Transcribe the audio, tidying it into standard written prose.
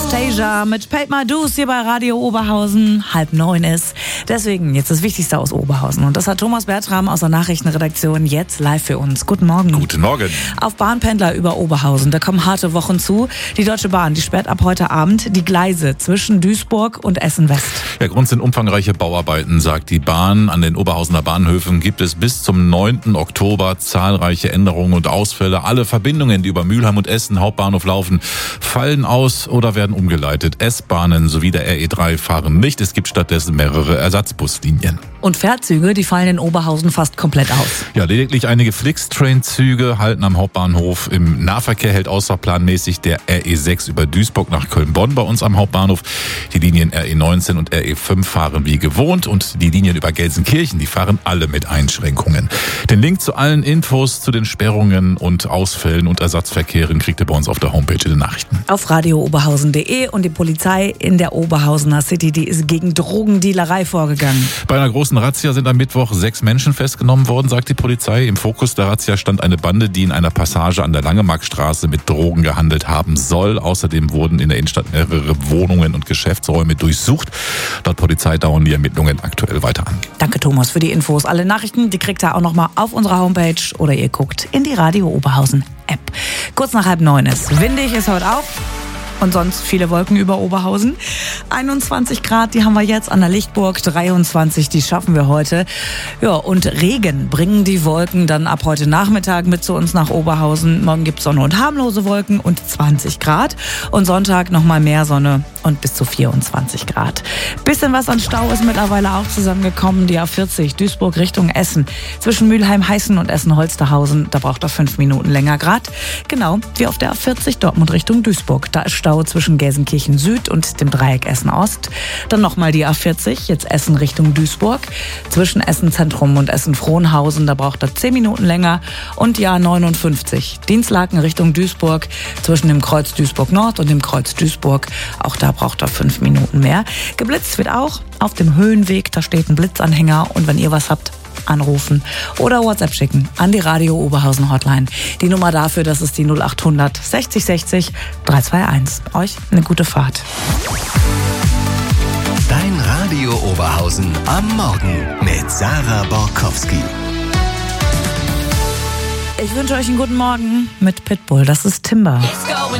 Anastasia mit Paid My Dues hier bei Radio Oberhausen. 8:30 ist. Deswegen jetzt das Wichtigste aus Oberhausen. Und das hat Thomas Bertram aus der Nachrichtenredaktion jetzt live für uns. Guten Morgen. Guten Morgen. Auf Bahnpendler über Oberhausen, da kommen harte Wochen zu. Die Deutsche Bahn, die sperrt ab heute Abend die Gleise zwischen Duisburg und Essen-West. Der Grund sind umfangreiche Bauarbeiten, sagt die Bahn. An den Oberhausener Bahnhöfen gibt es bis zum 9. Oktober zahlreiche Änderungen und Ausfälle. Alle Verbindungen, die über Mülheim und Essen Hauptbahnhof laufen, fallen aus oder werden umgeleitet. S-Bahnen sowie der RE3 fahren nicht. Es gibt stattdessen mehrere Ersatzbuslinien. Und Fährzüge, die fallen in Oberhausen fast komplett aus. Ja, lediglich einige Flixtrain-Züge halten am Hauptbahnhof. Im Nahverkehr hält außerplanmäßig der RE6 über Duisburg nach Köln-Bonn bei uns am Hauptbahnhof. Die Linien RE19 und RE5 fahren wie gewohnt und die Linien über Gelsenkirchen, die fahren alle mit Einschränkungen. Den Link zu allen Infos zu den Sperrungen und Ausfällen und Ersatzverkehren kriegt ihr bei uns auf der Homepage in den Nachrichten. Auf radiooberhausen.de. Und die Polizei in der Oberhausener City, die ist gegen Drogendealerei vorgegangen. Bei einer großen Razzia sind am Mittwoch 6 Menschen festgenommen worden, sagt die Polizei. Im Fokus der Razzia stand eine Bande, die in einer Passage an der Langemarktstraße mit Drogen gehandelt haben soll. Außerdem wurden in der Innenstadt mehrere Wohnungen und Geschäftsräume durchsucht. Laut Polizei dauern die Ermittlungen aktuell weiter an. Danke Thomas für die Infos. Alle Nachrichten, die kriegt ihr auch nochmal auf unserer Homepage oder ihr guckt in die Radio Oberhausen App. Kurz nach 8:30 ist. Windig ist heute auch. Und sonst viele Wolken über Oberhausen. 21 Grad, die haben wir jetzt an der Lichtburg. 23, die schaffen wir heute. Ja, und Regen bringen die Wolken dann ab heute Nachmittag mit zu uns nach Oberhausen. Morgen gibt's Sonne und harmlose Wolken und 20 Grad. Und Sonntag nochmal mehr Sonne und bis zu 24 Grad. Bisschen was an Stau ist mittlerweile auch zusammengekommen. Die A40 Duisburg Richtung Essen. Zwischen Mülheim-Heißen und Essen-Holsterhausen. Da braucht er 5 Minuten länger Grad. Genau wie auf der A40 Dortmund Richtung Duisburg. Da ist Stau zwischen Gelsenkirchen Süd und dem Dreieck Essen Ost. Dann nochmal die A40, jetzt Essen Richtung Duisburg. Zwischen Essen Zentrum und Essen Frohnhausen, da braucht er 10 Minuten länger. Und die A59, Dienstlaken Richtung Duisburg. Zwischen dem Kreuz Duisburg Nord und dem Kreuz Duisburg. Auch da braucht er 5 Minuten mehr. Geblitzt wird auch auf dem Höhenweg, da steht ein Blitzanhänger. Und wenn ihr was habt, anrufen oder WhatsApp schicken an die Radio Oberhausen Hotline. Die Nummer dafür, das ist die 0800 60 60 321. Euch eine gute Fahrt. Dein Radio Oberhausen am Morgen mit Sarah Borkowski. Ich wünsche euch einen guten Morgen mit Pitbull. Das ist Timber.